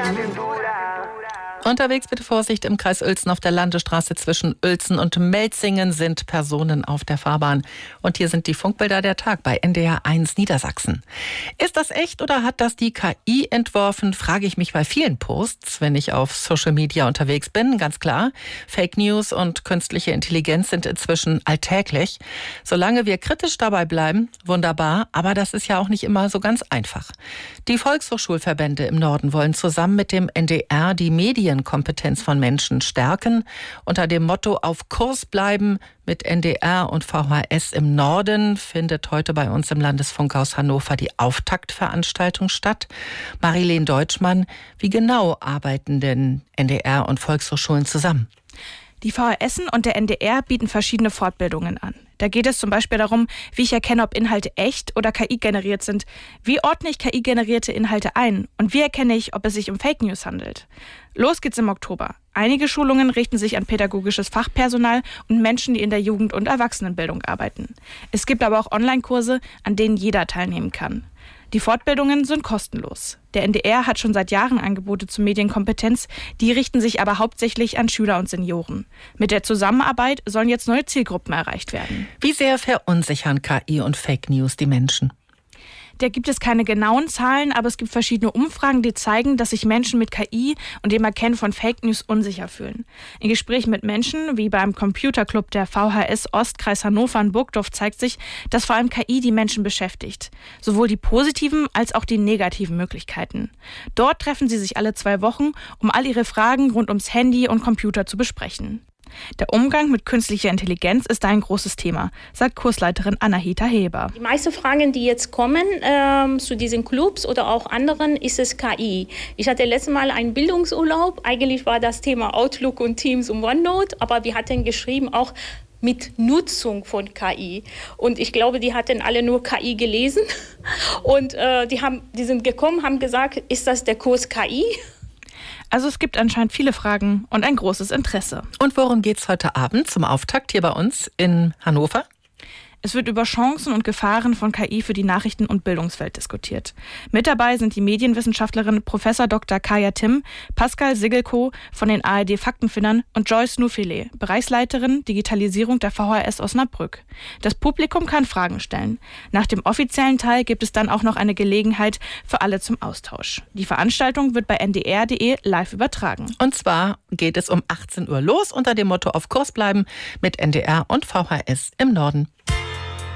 Unterwegs bitte Vorsicht im Kreis Uelzen auf der Landesstraße zwischen Uelzen und Melzingen sind Personen auf der Fahrbahn. Und hier sind die Funkbilder der Tag bei NDR 1 Niedersachsen. Ist das echt oder hat das die KI entworfen, frage ich mich bei vielen Posts, wenn ich auf Social Media unterwegs bin. Ganz klar, Fake News und künstliche Intelligenz sind inzwischen alltäglich. Solange wir kritisch dabei bleiben, wunderbar, aber das ist ja auch nicht immer so ganz einfach. Die Volkshochschulverbände im Norden wollen zusammen mit dem NDR die Medienkompetenz von Menschen stärken. Unter dem Motto „Auf Kurs bleiben" mit NDR und VHS im Norden findet heute bei uns im Landesfunkhaus Hannover die Auftaktveranstaltung statt. Marilene Deutschmann, wie genau arbeiten denn NDR und Volkshochschulen zusammen? Die VHS und der NDR bieten verschiedene Fortbildungen an. Da geht es zum Beispiel darum, wie ich erkenne, ob Inhalte echt oder KI-generiert sind. Wie ordne ich KI-generierte Inhalte ein? Und wie erkenne ich, ob es sich um Fake News handelt? Los geht's im Oktober. Einige Schulungen richten sich an pädagogisches Fachpersonal und Menschen, die in der Jugend- und Erwachsenenbildung arbeiten. Es gibt aber auch Online-Kurse, an denen jeder teilnehmen kann. Die Fortbildungen sind kostenlos. Der NDR hat schon seit Jahren Angebote zur Medienkompetenz, die richten sich aber hauptsächlich an Schüler und Senioren. Mit der Zusammenarbeit sollen jetzt neue Zielgruppen erreicht werden. Wie sehr verunsichern KI und Fake News die Menschen? Da gibt es keine genauen Zahlen, aber es gibt verschiedene Umfragen, die zeigen, dass sich Menschen mit KI und dem Erkennen von Fake News unsicher fühlen. In Gesprächen mit Menschen, wie beim Computerclub der VHS Ostkreis Hannover in Burgdorf, zeigt sich, dass vor allem KI die Menschen beschäftigt. Sowohl die positiven als auch die negativen Möglichkeiten. Dort treffen sie sich alle 2 Wochen, um all ihre Fragen rund ums Handy und Computer zu besprechen. Der Umgang mit künstlicher Intelligenz ist ein großes Thema, sagt Kursleiterin Anahita Heber. Die meisten Fragen, die jetzt kommen zu diesen Clubs oder auch anderen, ist es KI. Ich hatte letztes Mal einen Bildungsurlaub. Eigentlich war das Thema Outlook und Teams und OneNote, aber wir hatten geschrieben auch mit Nutzung von KI. Und ich glaube, die hatten alle nur KI gelesen. Und die sind gekommen, haben gesagt, ist das der Kurs KI? Also es gibt anscheinend viele Fragen und ein großes Interesse. Und worum geht's heute Abend zum Auftakt hier bei uns in Hannover? Es wird über Chancen und Gefahren von KI für die Nachrichten- und Bildungswelt diskutiert. Mit dabei sind die Medienwissenschaftlerin Prof. Dr. Kaya Timm, Pascal Sigelko von den ARD-Faktenfindern und Joyce Nufile, Bereichsleiterin Digitalisierung der VHS Osnabrück. Das Publikum kann Fragen stellen. Nach dem offiziellen Teil gibt es dann auch noch eine Gelegenheit für alle zum Austausch. Die Veranstaltung wird bei ndr.de live übertragen. Und zwar geht es um 18 Uhr los unter dem Motto „Auf Kurs bleiben" mit NDR und VHS im Norden.